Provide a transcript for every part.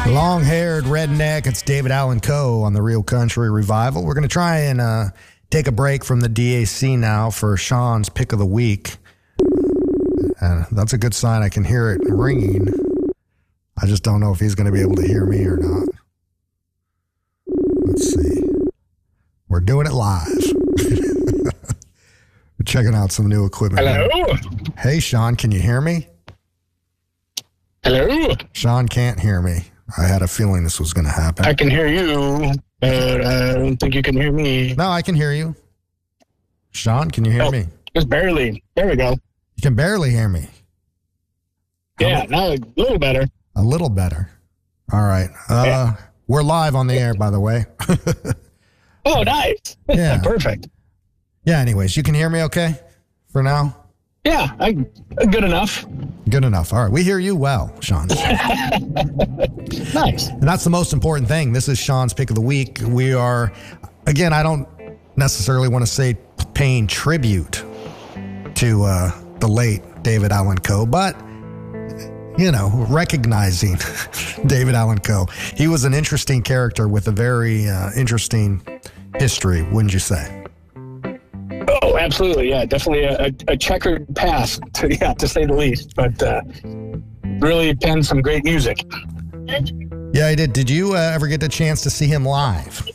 Long-haired redneck, it's David Allan Coe on the Real Country Revival. We're going to try and take a break from the DAC now for Sean's Pick of the Week. And that's a good sign. I can hear it ringing. I just don't know if he's going to be able to hear me or not. Let's see. We're doing it live. We're checking out some new equipment. Hello? Hey, Sean, can you hear me? Hello? Sean can't hear me. I had a feeling this was going to happen. I can hear you, but I don't think you can hear me. No, I can hear you. Sean, can you hear me? Just barely. There we go. You can barely hear me. Yeah, now a little better. A little better. All right. We're live on the air, by the way. Oh, nice. Yeah. Perfect. Yeah, anyways, you can hear me okay for now? Yeah, good enough. Good enough. All right. We hear you well, Sean. Nice. And that's the most important thing. This is Sean's Pick of the Week. We are, again, I don't necessarily want to say paying tribute to the late David Allan Coe, but, you know, recognizing David Allan Coe. He was an interesting character with a very interesting history, wouldn't you say? Oh, absolutely. Yeah, definitely a checkered past, to say the least. But really penned some great music. Yeah, I did. Did you ever get the chance to see him live?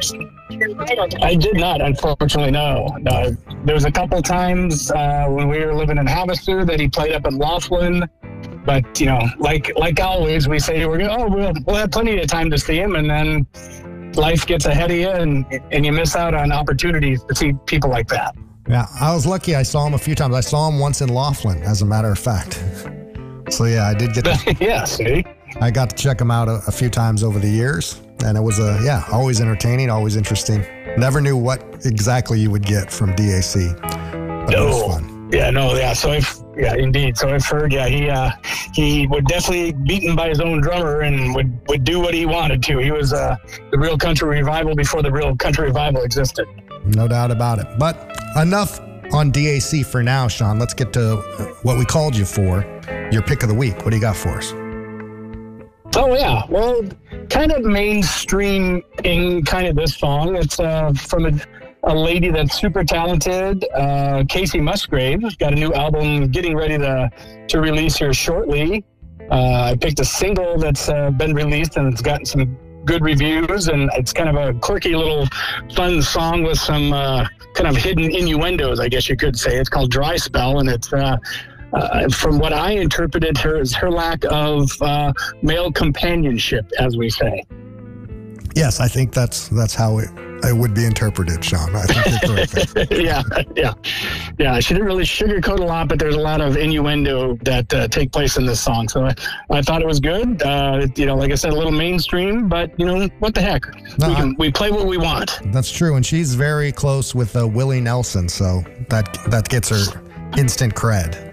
I did not, unfortunately, no. There was a couple times when we were living in Havasu that he played up in Laughlin. But, you know, like always, we say, we'll have plenty of time to see him. And then life gets ahead of you and you miss out on opportunities to see people like that. Yeah, I was lucky. I saw him a few times. I saw him once in Laughlin, as a matter of fact. So, yeah, I did get to... Yeah, see? I got to check him out a few times over the years. And it was, always entertaining, always interesting. Never knew what exactly you would get from DAC. But it was fun. Yeah, no, yeah. So indeed. So I've heard, he would definitely beaten by his own drummer and would do what he wanted to. He was the Real Country Revival before the Real Country Revival existed. No doubt about it. But enough on DAC for now, Sean. Let's get to what we called you for, your Pick of the Week. What do you got for us? Oh, yeah. Well, kind of mainstream in kind of this song. It's from a lady that's super talented, Kacey Musgraves. Got a new album getting ready to release here shortly. I picked a single that's been released and it's gotten some good reviews, and it's kind of a quirky little fun song with some kind of hidden innuendos, I guess you could say. It's called Dry Spell, and it's from what I interpreted her lack of male companionship, as we say. Yes, I think that's how it would be interpreted, Sean. I think you're correct. Yeah. She didn't really sugarcoat a lot, but there's a lot of innuendo that take place in this song. So I thought it was good. Like I said, a little mainstream, but what the heck? We play what we want. That's true, and she's very close with Willie Nelson, so that gets her instant cred.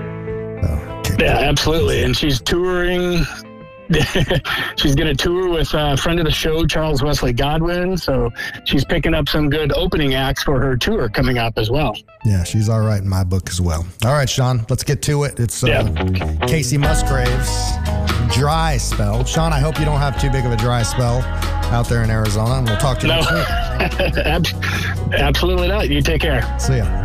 Yeah, absolutely. And she's touring. She's going to tour with a friend of the show, Charles Wesley Godwin. So she's picking up some good opening acts for her tour coming up as well. Yeah, she's all right in my book as well. All right, Sean, let's get to it. It's Kacey Musgraves, Dry Spell. Sean, I hope you don't have too big of a dry spell out there in Arizona, and we'll talk to you next week. Absolutely not. You take care. See ya.